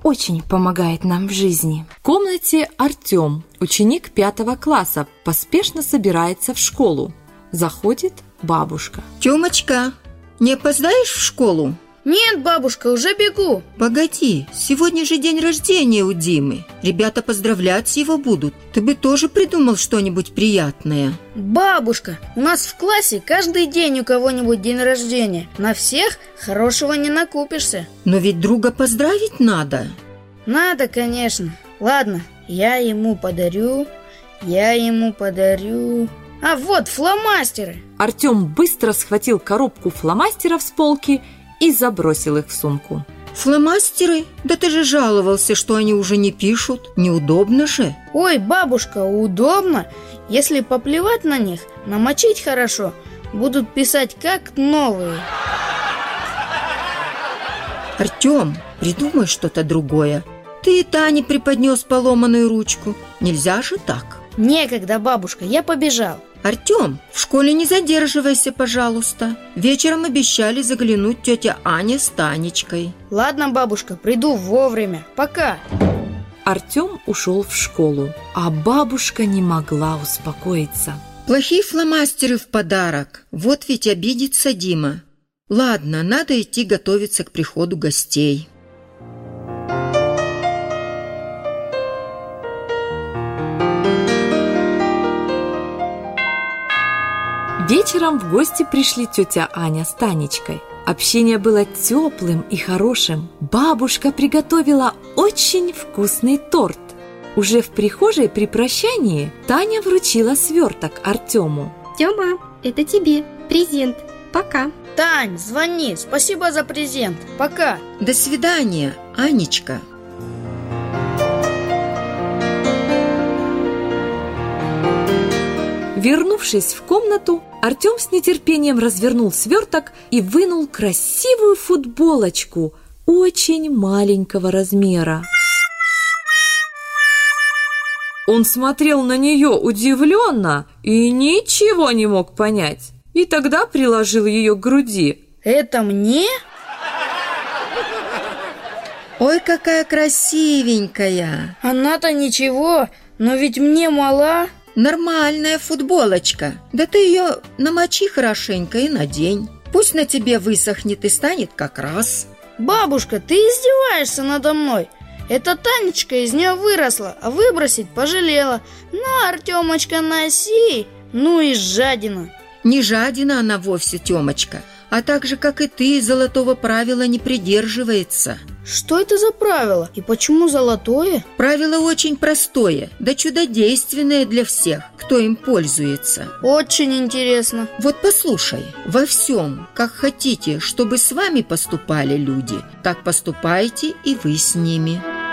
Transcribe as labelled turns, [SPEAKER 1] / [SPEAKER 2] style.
[SPEAKER 1] очень помогает нам в жизни. В комнате Артем, ученик 5 класса, поспешно собирается в школу. Заходит бабушка.
[SPEAKER 2] Тёмочка, не опоздаешь в школу?
[SPEAKER 3] Нет, бабушка, уже бегу.
[SPEAKER 2] Погоди, сегодня же день рождения у Димы. Ребята поздравлять его будут. Ты бы тоже придумал что-нибудь приятное.
[SPEAKER 3] Бабушка, у нас в классе каждый день у кого-нибудь день рождения. На всех хорошего не накупишься.
[SPEAKER 2] Но ведь друга поздравить надо.
[SPEAKER 3] Надо, конечно. Ладно, я ему подарю. А вот фломастеры.
[SPEAKER 1] Артем быстро схватил коробку фломастеров с полки и забросил их в сумку.
[SPEAKER 2] Фломастеры? Да ты же жаловался, что они уже не пишут. Неудобно же.
[SPEAKER 3] Ой, бабушка, удобно. Если поплевать на них, намочить хорошо, будут писать как новые.
[SPEAKER 2] Артем, придумай что-то другое. Ты и Тане преподнес поломанную ручку. Нельзя же так.
[SPEAKER 3] Некогда, бабушка, я побежал.
[SPEAKER 2] Артем, в школе не задерживайся, пожалуйста. Вечером обещали заглянуть тетя Аня с Танечкой.
[SPEAKER 3] Ладно, бабушка, приду вовремя. Пока.
[SPEAKER 1] Артем ушел в школу, а бабушка не могла успокоиться.
[SPEAKER 2] Плохие фломастеры в подарок. Вот ведь обидится Дима. Ладно, надо идти готовиться к приходу гостей.
[SPEAKER 1] Вечером в гости пришли тетя Аня с Танечкой. Общение было теплым и хорошим. Бабушка приготовила очень вкусный торт. Уже в прихожей при прощании Таня вручила сверток Артему.
[SPEAKER 4] Тёма, это тебе презент. Пока.
[SPEAKER 3] Тань, звони. Спасибо за презент. Пока.
[SPEAKER 2] До свидания, Анечка.
[SPEAKER 1] Вернувшись в комнату, Артем с нетерпением развернул сверток и вынул красивую футболочку очень маленького размера. Он смотрел на нее удивленно и ничего не мог понять. И тогда приложил ее к груди.
[SPEAKER 3] Это мне?
[SPEAKER 2] Ой, какая красивенькая.
[SPEAKER 3] Она-то ничего, но ведь мне мала.
[SPEAKER 2] Нормальная футболочка. Да ты ее намочи хорошенько и надень. Пусть на тебе высохнет и станет как раз.
[SPEAKER 3] Бабушка, ты издеваешься надо мной. Эта Танечка из нее выросла, а выбросить пожалела. На, Артемочка, носи. Ну и жадина.
[SPEAKER 2] Не жадина она вовсе, Тёмочка, а так же, как и ты, золотого правила не придерживается.
[SPEAKER 3] Что это за правило? И почему золотое?
[SPEAKER 2] Правило очень простое, да чудодейственное для всех, кто им пользуется.
[SPEAKER 3] Очень интересно.
[SPEAKER 2] Вот послушай, во всем, как хотите, чтобы с вами поступали люди, так поступайте и вы с ними.